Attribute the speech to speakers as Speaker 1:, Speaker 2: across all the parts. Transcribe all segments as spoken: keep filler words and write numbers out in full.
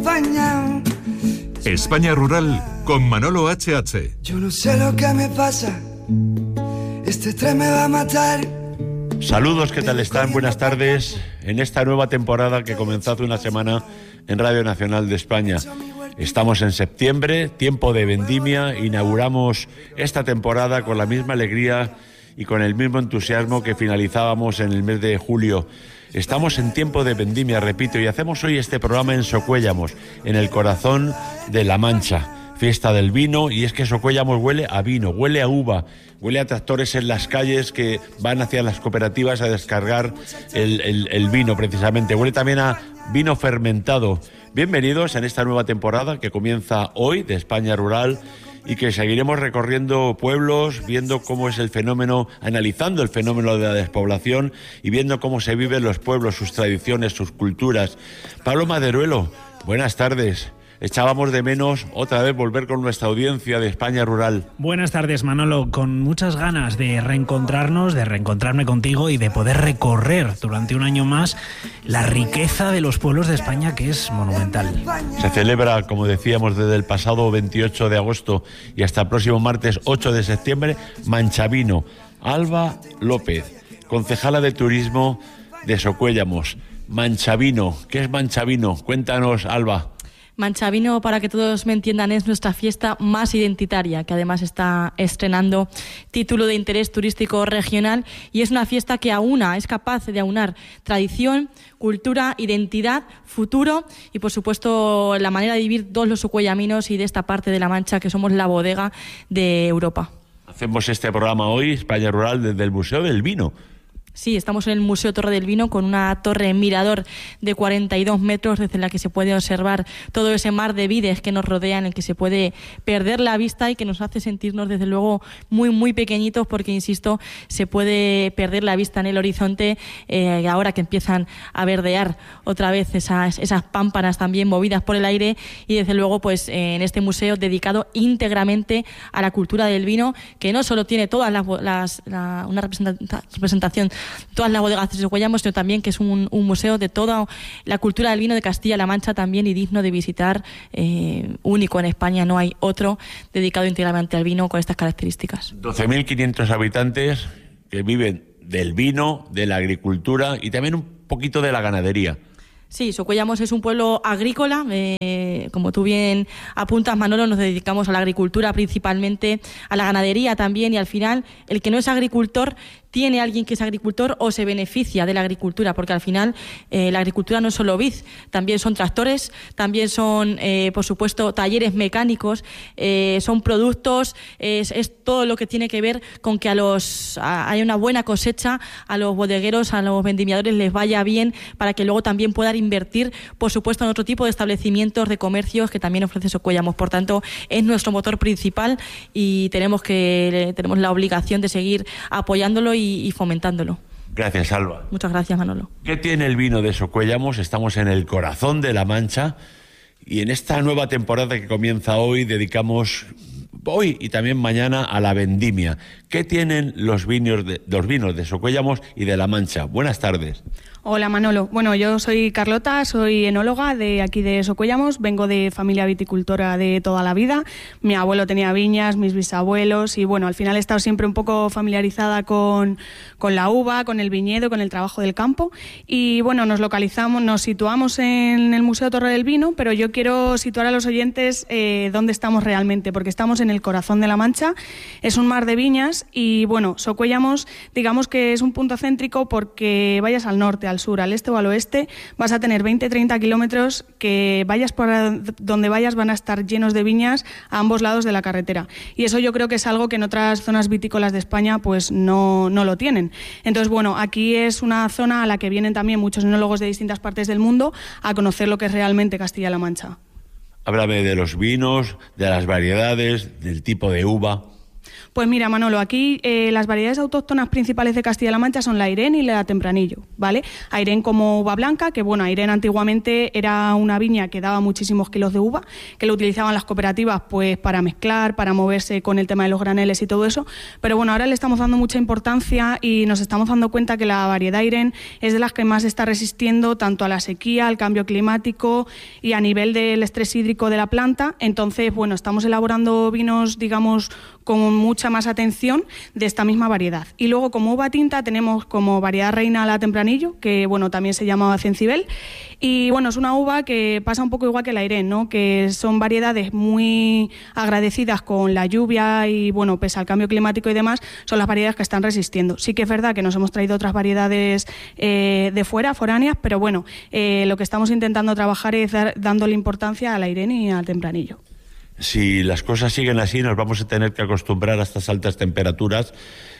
Speaker 1: España.
Speaker 2: España Rural con Manolo H H.
Speaker 1: Yo no sé lo que me pasa, este tren me va a matar.
Speaker 3: Saludos, ¿qué tal están? Buenas tardes. En esta nueva temporada que comenzó hace una semana en Radio Nacional de España. Estamos en septiembre, tiempo de vendimia. Inauguramos esta temporada con la misma alegría y con el mismo entusiasmo que finalizábamos en el mes de julio. Estamos en tiempo de vendimia, repito, y hacemos hoy este programa en Socuéllamos, en el corazón de La Mancha, fiesta del vino. Y es que Socuéllamos huele a vino, huele a uva, huele a tractores en las calles que van hacia las cooperativas a descargar el, el, el vino precisamente. Huele también a vino fermentado. Bienvenidos en esta nueva temporada que comienza hoy de España Rural y que seguiremos recorriendo pueblos, viendo cómo es el fenómeno, analizando el fenómeno de la despoblación y viendo cómo se viven los pueblos, sus tradiciones, sus culturas. Pablo Maderuelo, buenas tardes. Echábamos de menos otra vez volver con nuestra audiencia de España Rural.
Speaker 4: Buenas tardes, Manolo, con muchas ganas de reencontrarnos, de reencontrarme contigo y de poder recorrer durante un año más la riqueza de los pueblos de España, que es monumental.
Speaker 3: Se celebra, como decíamos, desde el pasado veintiocho de agosto y hasta el próximo martes ocho de septiembre, Manchavino. Alba López, concejala de Turismo de Socuéllamos. Manchavino, ¿qué es Manchavino? Cuéntanos, Alba.
Speaker 5: Manchavino, para que todos me entiendan, es nuestra fiesta más identitaria, que además está estrenando título de interés turístico regional, y es una fiesta que aúna, es capaz de aunar tradición, cultura, identidad, futuro y, por supuesto, la manera de vivir todos los socuellaminos y de esta parte de La Mancha, que somos la bodega de Europa.
Speaker 3: Hacemos este programa hoy, España Rural, desde el Museo del Vino.
Speaker 5: Sí, estamos en el Museo Torre del Vino con una torre mirador de cuarenta y dos metros desde la que se puede observar todo ese mar de vides que nos rodea, en el que se puede perder la vista y que nos hace sentirnos desde luego muy muy pequeñitos, porque insisto, se puede perder la vista en el horizonte eh, ahora que empiezan a verdear otra vez esas, esas pámpanas también movidas por el aire, y desde luego pues eh, en este museo dedicado íntegramente a la cultura del vino, que no solo tiene todas las, las la, una representación todas las bodegas de Socuéllamos, sino también que es un, un museo de toda la cultura del vino de Castilla-La Mancha también, y digno de visitar, eh, único en España, no hay otro dedicado íntegramente al vino con estas características.
Speaker 3: doce mil quinientos habitantes que viven del vino, de la agricultura y también un poquito de la ganadería.
Speaker 5: Sí, Socuéllamos es un pueblo agrícola, eh, como tú bien apuntas, Manolo, nos dedicamos a la agricultura principalmente, a la ganadería también, y al final el que no es agricultor tiene alguien que es agricultor o se beneficia de la agricultura, porque al final eh, la agricultura no es solo vid, también son tractores, también son, eh, por supuesto, talleres mecánicos, eh, son productos, es, es todo lo que tiene que ver con que a los a, haya una buena cosecha, a los bodegueros, a los vendimiadores les vaya bien, para que luego también puedan invertir, por supuesto, en otro tipo de establecimientos, de comercios que también ofrece Socuéllamos. Por tanto, es nuestro motor principal y tenemos que tenemos la obligación de seguir apoyándolo y y fomentándolo.
Speaker 3: Gracias, Alba.
Speaker 5: Muchas gracias, Manolo.
Speaker 3: ¿Qué tiene el vino de Socuéllamos? Estamos en el corazón de La Mancha y en esta nueva temporada que comienza hoy dedicamos hoy y también mañana a la vendimia. ¿Qué tienen los vinos de, los vinos de Socuéllamos y de La Mancha? Buenas tardes.
Speaker 6: Hola, Manolo. Bueno, yo soy Carlota, soy enóloga de aquí de Socuéllamos, vengo de familia viticultora de toda la vida. Mi abuelo tenía viñas, mis bisabuelos, y bueno, al final he estado siempre un poco familiarizada con, con la uva, con el viñedo, con el trabajo del campo. Y bueno, nos localizamos, nos situamos en el Museo Torre del Vino, pero yo quiero situar a los oyentes eh, dónde estamos realmente, porque estamos en el corazón de La Mancha, es un mar de viñas y bueno, Socuéllamos, digamos que es un punto céntrico porque vayas al norte, al sur, al este o al oeste, vas a tener veinte a treinta kilómetros que vayas por donde vayas van a estar llenos de viñas a ambos lados de la carretera. Y eso yo creo que es algo que en otras zonas vitícolas de España pues no, no lo tienen. Entonces, bueno, aquí es una zona a la que vienen también muchos enólogos de distintas partes del mundo a conocer lo que es realmente Castilla-La Mancha.
Speaker 3: Háblame de los vinos, de las variedades, del tipo de uva.
Speaker 6: Pues mira, Manolo, aquí eh, las variedades autóctonas principales de Castilla-La Mancha son la Airén y la Tempranillo, ¿vale? Airén como uva blanca, que bueno, Airén antiguamente era una viña que daba muchísimos kilos de uva, que lo utilizaban las cooperativas pues para mezclar, para moverse con el tema de los graneles y todo eso, pero bueno, ahora le estamos dando mucha importancia y nos estamos dando cuenta que la variedad Airén es de las que más está resistiendo tanto a la sequía, al cambio climático y a nivel del estrés hídrico de la planta. Entonces, bueno, estamos elaborando vinos, digamos, con mucha más atención de esta misma variedad. Y luego como uva tinta tenemos como variedad reina la Tempranillo, que bueno, también se llama Cencibel, y bueno, es una uva que pasa un poco igual que la Airén, ¿no? Que son variedades muy agradecidas con la lluvia y bueno, pese al cambio climático y demás, son las variedades que están resistiendo. Sí que es verdad que nos hemos traído otras variedades eh, de fuera, foráneas, pero bueno, eh, lo que estamos intentando trabajar es dar, dándole importancia a la Airén y al Tempranillo.
Speaker 3: Si las cosas siguen así, nos vamos a tener que acostumbrar a estas altas temperaturas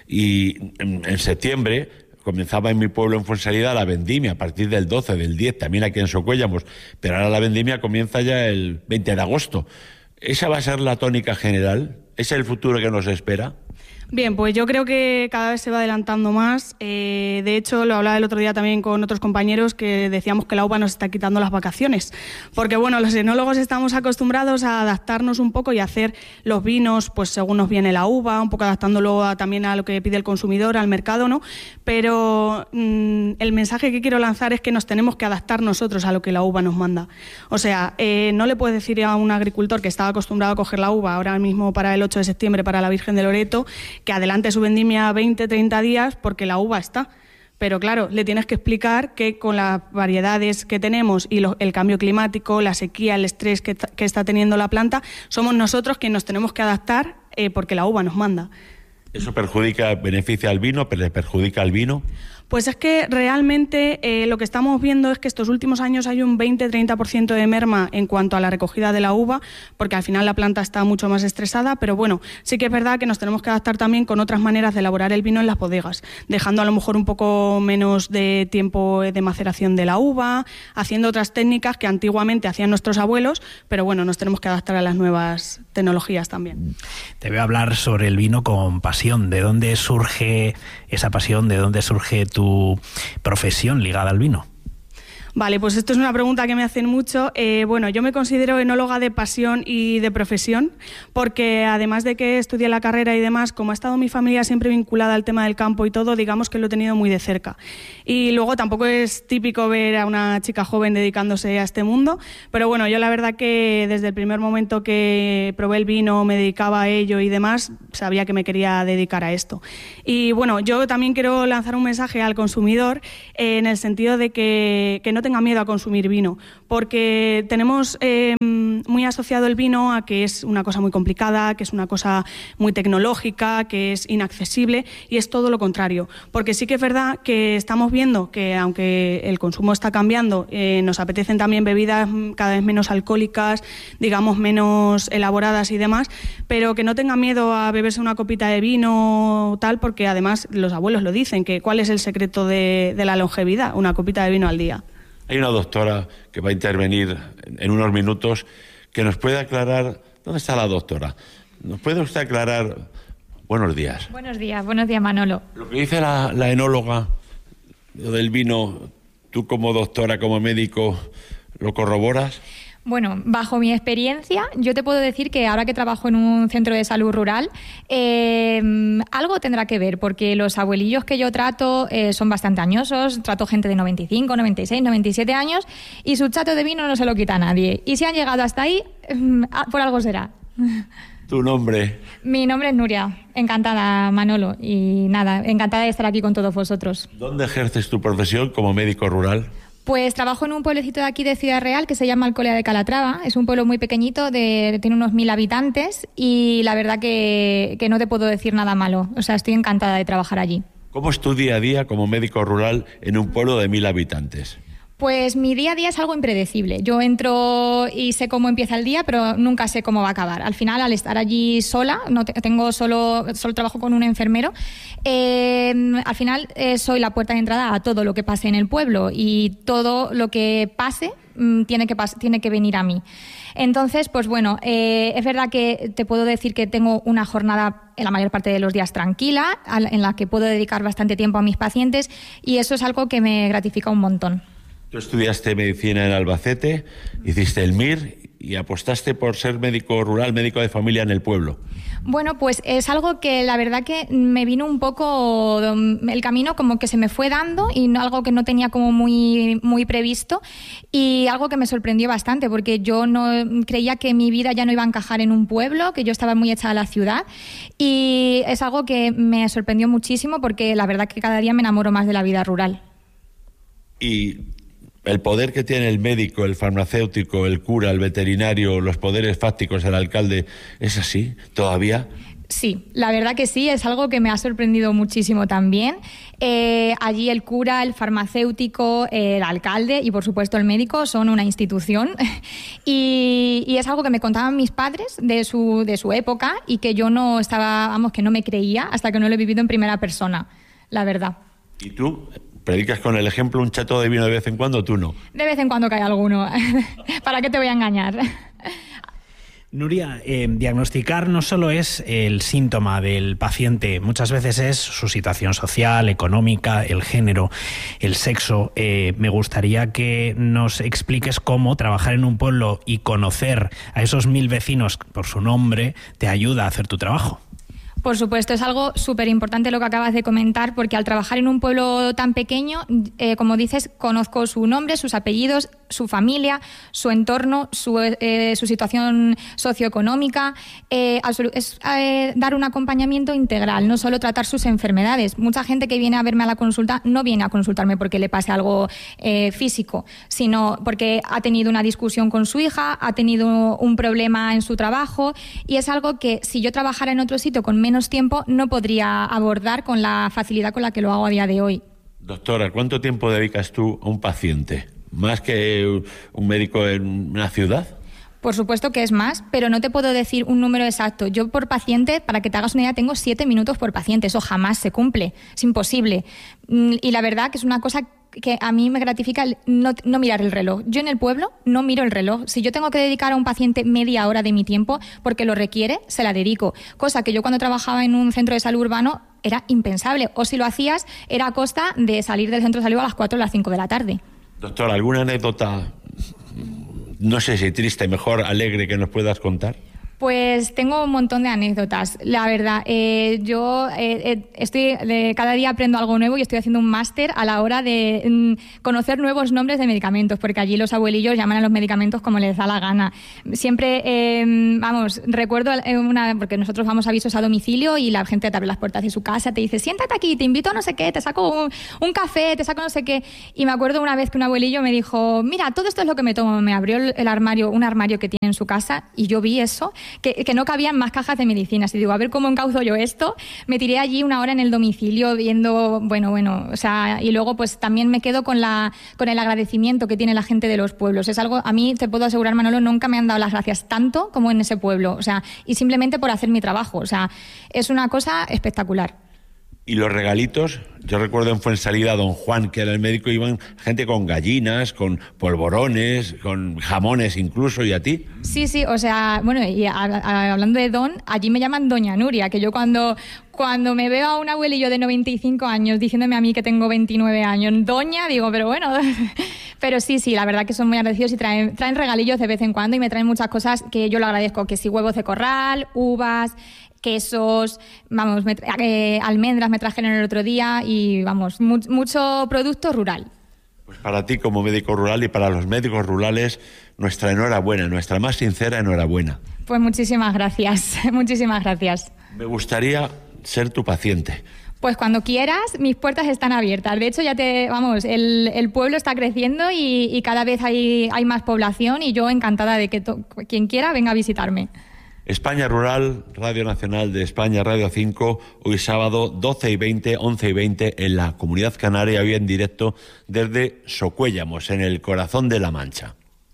Speaker 3: y en, en septiembre comenzaba en mi pueblo, en Fuensalida, la vendimia a partir del doce, del diez, también aquí en Socuéllamos, pero ahora la vendimia comienza ya el veinte de agosto. ¿Esa va a ser la tónica general? ¿Es el futuro que nos espera?
Speaker 6: Bien, pues yo creo que cada vez se va adelantando más. Eh, de hecho, lo hablaba el otro día también con otros compañeros que decíamos que la uva nos está quitando las vacaciones. Porque bueno, los enólogos estamos acostumbrados a adaptarnos un poco y a hacer los vinos pues según nos viene la uva, un poco adaptándolo a, también a lo que pide el consumidor, al mercado, ¿no? Pero mmm, el mensaje que quiero lanzar es que nos tenemos que adaptar nosotros a lo que la uva nos manda. O sea, eh, no le puedes decir a un agricultor que estaba acostumbrado a coger la uva ahora mismo para el ocho de septiembre, para la Virgen de Loreto, que adelante su vendimia veinte, treinta días porque la uva está. Pero claro, le tienes que explicar que con las variedades que tenemos y lo, el cambio climático, la sequía, el estrés que, que está teniendo la planta, somos nosotros quienes nos tenemos que adaptar eh, porque la uva nos manda.
Speaker 3: ¿Eso perjudica, beneficia al vino, pero le perjudica al vino?
Speaker 6: Pues es que realmente eh, lo que estamos viendo es que estos últimos años hay un veinte a treinta por ciento de merma en cuanto a la recogida de la uva, porque al final la planta está mucho más estresada, pero bueno, sí que es verdad que nos tenemos que adaptar también con otras maneras de elaborar el vino en las bodegas, dejando a lo mejor un poco menos de tiempo de maceración de la uva, haciendo otras técnicas que antiguamente hacían nuestros abuelos, pero bueno, nos tenemos que adaptar a las nuevas tecnologías también.
Speaker 4: Te voy a hablar sobre el vino con pasión. ¿De dónde surge esa pasión? ¿De dónde surge tu profesión ligada al vino?
Speaker 6: Vale, pues esto es una pregunta que me hacen mucho. Eh, bueno, yo me considero enóloga de pasión y de profesión, porque además de que estudié la carrera y demás, como ha estado mi familia siempre vinculada al tema del campo y todo, digamos que lo he tenido muy de cerca. Y luego tampoco es típico ver a una chica joven dedicándose a este mundo, pero bueno, yo la verdad que desde el primer momento que probé el vino, me dedicaba a ello y demás, sabía que me quería dedicar a esto. Y bueno, yo también quiero lanzar un mensaje al consumidor eh, en el sentido de que, que no tenga miedo a consumir vino, porque tenemos eh, muy asociado el vino a que es una cosa muy complicada, que es una cosa muy tecnológica, que es inaccesible, y es todo lo contrario, porque sí que es verdad que estamos viendo que aunque el consumo está cambiando, eh, nos apetecen también bebidas cada vez menos alcohólicas, digamos menos elaboradas y demás, pero que no tengan miedo a beberse una copita de vino tal, porque además los abuelos lo dicen, que cuál es el secreto de, de la longevidad, una copita de vino al día.
Speaker 3: Hay una doctora que va a intervenir en unos minutos que nos puede aclarar... ¿Dónde está la doctora? ¿Nos puede usted aclarar? Buenos días.
Speaker 7: Buenos días, buenos días, Manolo.
Speaker 3: Lo que dice la, la enóloga, lo del vino, tú como doctora, como médico, ¿lo corroboras?
Speaker 7: Bueno, bajo mi experiencia, yo te puedo decir que ahora que trabajo en un centro de salud rural, eh, algo tendrá que ver, porque los abuelillos que yo trato eh, son bastante añosos, trato gente de noventa y cinco, noventa y seis, noventa y siete años, y su chato de vino no se lo quita a nadie. Y si han llegado hasta ahí, eh, por algo será.
Speaker 3: ¿Tu nombre?
Speaker 7: Mi nombre es Nuria, encantada, Manolo, y nada, encantada de estar aquí con todos vosotros.
Speaker 3: ¿Dónde ejerces tu profesión como médico rural?
Speaker 7: Pues trabajo en un pueblecito de aquí de Ciudad Real que se llama Alcolea de Calatrava. Es un pueblo muy pequeñito, de, tiene unos mil habitantes y la verdad que, que no te puedo decir nada malo. O sea, estoy encantada de trabajar allí.
Speaker 3: ¿Cómo es tu día a día como médico rural en un pueblo de mil habitantes?
Speaker 7: Pues mi día a día es algo impredecible. Yo entro y sé cómo empieza el día, pero nunca sé cómo va a acabar. Al final, al estar allí sola, no te, tengo solo, solo trabajo con un enfermero, eh, al final eh, soy la puerta de entrada a todo lo que pase en el pueblo y todo lo que pase mmm, tiene, que pas- tiene que venir a mí. Entonces, pues bueno, eh, es verdad que te puedo decir que tengo una jornada en la mayor parte de los días tranquila, en la que puedo dedicar bastante tiempo a mis pacientes, y eso es algo que me gratifica un montón.
Speaker 3: Tú estudiaste medicina en Albacete, hiciste el M I R y apostaste por ser médico rural, médico de familia en el pueblo.
Speaker 7: Bueno, pues es algo que la verdad que me vino un poco, el camino como que se me fue dando y no, algo que no tenía como muy, muy previsto, y algo que me sorprendió bastante porque yo no creía que mi vida ya no iba a encajar en un pueblo, que yo estaba muy hecha a la ciudad, y es algo que me sorprendió muchísimo porque la verdad que cada día me enamoro más de la vida rural.
Speaker 3: Y el poder que tiene el médico, el farmacéutico, el cura, el veterinario, los poderes fácticos del alcalde, ¿es así todavía?
Speaker 7: Sí, la verdad que sí, es algo que me ha sorprendido muchísimo también. Eh, allí el cura, el farmacéutico, el alcalde y por supuesto el médico son una institución y, y es algo que me contaban mis padres de su, de su época y que yo no estaba, vamos, que no me creía hasta que no lo he vivido en primera persona, la verdad.
Speaker 3: ¿Y tú? ¿Predicas con el ejemplo un chato de vino de vez en cuando? ¿Tú no?
Speaker 7: De vez en cuando cae alguno. ¿Para qué te voy a engañar?
Speaker 4: Nuria, eh, diagnosticar no solo es el síntoma del paciente, muchas veces es su situación social, económica, el género, el sexo. Eh, me gustaría que nos expliques cómo trabajar en un pueblo y conocer a esos mil vecinos por su nombre te ayuda a hacer tu trabajo.
Speaker 7: Por supuesto, es algo súper importante lo que acabas de comentar, porque al trabajar en un pueblo tan pequeño, eh, como dices, conozco su nombre, sus apellidos, su familia, su entorno, su, eh, su situación socioeconómica. Eh, es eh, dar un acompañamiento integral, no solo tratar sus enfermedades. Mucha gente que viene a verme a la consulta no viene a consultarme porque le pase algo eh, físico, sino porque ha tenido una discusión con su hija, ha tenido un problema en su trabajo, y es algo que si yo trabajara en otro sitio con menos tiempo no podría abordar con la facilidad con la que lo hago a día de hoy.
Speaker 3: Doctora, ¿cuánto tiempo dedicas tú a un paciente? ¿Más que un médico en una ciudad?
Speaker 7: Por supuesto que es más, pero no te puedo decir un número exacto. Yo por paciente, para que te hagas una idea, tengo siete minutos por paciente. Eso jamás se cumple, es imposible. Y la verdad que es una cosa que a mí me gratifica el no, no mirar el reloj. Yo en el pueblo no miro el reloj. Si yo tengo que dedicar a un paciente media hora de mi tiempo porque lo requiere, se la dedico. Cosa que yo cuando trabajaba en un centro de salud urbano era impensable. O si lo hacías, era a costa de salir del centro de salud a las cuatro o las cinco de la tarde.
Speaker 3: Doctor, ¿alguna anécdota, no sé si triste, mejor alegre, que nos puedas contar?
Speaker 7: Pues tengo un montón de anécdotas, la verdad. Eh, yo eh, eh, estoy de, cada día aprendo algo nuevo y estoy haciendo un máster a la hora de mm, conocer nuevos nombres de medicamentos, porque allí los abuelillos llaman a los medicamentos como les da la gana. Siempre, eh, vamos, recuerdo una, porque nosotros vamos a avisos a domicilio y la gente te abre las puertas de su casa, te dice, siéntate aquí, te invito a no sé qué, te saco un, un café, te saco no sé qué. Y me acuerdo una vez que un abuelillo me dijo, mira, todo esto es lo que me tomo. Me abrió el, el armario, un armario que tiene en su casa, y yo vi eso, Que, que no cabían más cajas de medicinas. Y digo, a ver cómo encauzo yo esto. Me tiré allí una hora en el domicilio viendo, bueno, bueno, o sea, y luego pues también me quedo con la con el agradecimiento que tiene la gente de los pueblos. Es algo, a mí te puedo asegurar, Manolo, nunca me han dado las gracias tanto como en ese pueblo. O sea, y simplemente por hacer mi trabajo. O sea, es una cosa espectacular.
Speaker 3: Y los regalitos, yo recuerdo en Fuensalida, don Juan, que era el médico, iban gente con gallinas, con polvorones, con jamones incluso, ¿y a ti?
Speaker 7: Sí, sí, o sea, bueno, y a, a, hablando de don, allí me llaman doña Nuria, que yo cuando, cuando me veo a un abuelillo de noventa y cinco años diciéndome a mí que tengo veintinueve años, doña, digo, pero bueno, pero sí, sí, la verdad que son muy agradecidos y traen, traen regalillos de vez en cuando y me traen muchas cosas que yo lo agradezco, que si huevos de corral, uvas, quesos, vamos, me, eh, almendras me trajeron el otro día y vamos, mu- mucho producto rural.
Speaker 3: Pues para ti como médico rural y para los médicos rurales, nuestra enhorabuena, nuestra más sincera enhorabuena.
Speaker 7: Pues muchísimas gracias, muchísimas gracias.
Speaker 3: Me gustaría ser tu paciente.
Speaker 7: Pues cuando quieras, mis puertas están abiertas. De hecho, ya te, vamos, el, el pueblo está creciendo y, y cada vez hay, hay más población y yo encantada de que to- quien quiera venga a visitarme.
Speaker 3: España Rural, Radio Nacional de España, Radio cinco, hoy sábado doce y veinte, once y veinte en la Comunidad Canaria, hoy en directo desde Socuéllamos, en el corazón de La Mancha.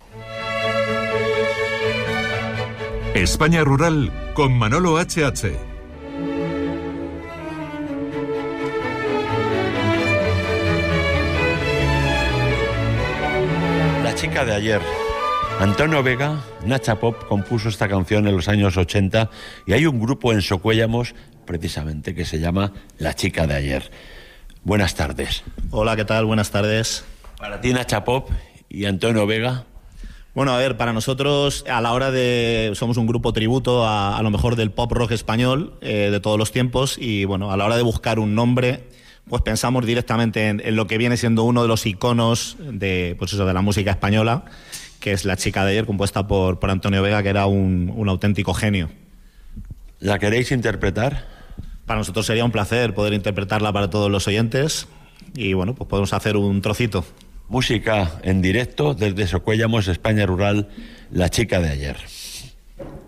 Speaker 2: España Rural con Manolo H H.
Speaker 3: La chica chica de ayer. Antonio Vega, Nacha Pop, compuso esta canción en los años ochenta y hay un grupo en Socuéllamos, precisamente, que se llama La Chica de Ayer. Buenas tardes.
Speaker 8: Hola, ¿qué tal? Buenas tardes.
Speaker 3: Para ti, Nacha Pop y Antonio Vega.
Speaker 8: Bueno, a ver, para nosotros, a la hora de... Somos un grupo tributo a, a lo mejor del pop rock español eh, de todos los tiempos y, bueno, a la hora de buscar un nombre, pues pensamos directamente en, en lo que viene siendo uno de los iconos de, pues eso, de la música española, que es La Chica de Ayer, compuesta por, por Antonio Vega, que era un, un auténtico genio.
Speaker 3: ¿La queréis interpretar?
Speaker 8: Para nosotros sería un placer poder interpretarla para todos los oyentes y, bueno, pues podemos hacer un trocito.
Speaker 3: Música en directo desde Socuéllamos, España Rural, La Chica de Ayer.